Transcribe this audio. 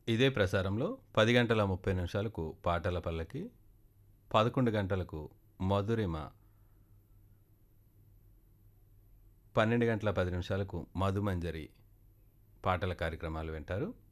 ఇదే ప్రసారంలో 10 గంటల 30 నిమిషాలకు పాటల పల్లకి, 11 గంటలకు మధురిమ, 12 గంటల 10 నిమిషాలకు మధుమంజరి పాటల కార్యక్రమాలు వింటారు.